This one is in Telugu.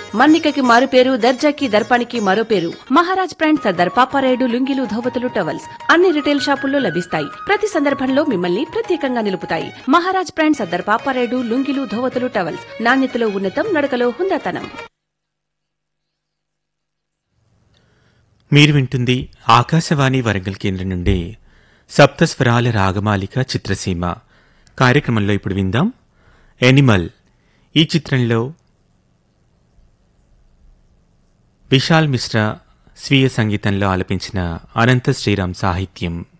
మన్నికకి మారు పేరు, దర్జాకి దర్పానికి మరో పేరు. మహారాజ్ బ్రాండ్ సర్దార్ పాపారాయుడు లుంగీలు, ధోవతులు, టవల్స్ అన్ని రిటైల్ షాపుల్లో లభిస్తాయి. ప్రతి సందర్భంలో మిమ్మల్ని ప్రత్యేకంగా నిలుపుతాయి. మహారాజ్ బ్రాండ్ సర్దార్ పాపారాయుడు లుంగీలు, ధోవతులు, టవల్స్ నాణ్యతలో ఉన్నతం, నడకలో హుందాతనం. మీరు వింటుంది ఆకాశవాణి వరంగల్ కేంద్రం నుండి సప్తస్వరాల రాగమాలిక చిత్రసీమ కార్యక్రమంలో ఇప్పుడు విందాం ఎనిమల్. ఈ చిత్రంలో విశాల్ మిశ్రా స్వీయ సంగీతంలో ఆలపించిన అనంత శ్రీరామ్ సాహిత్యం.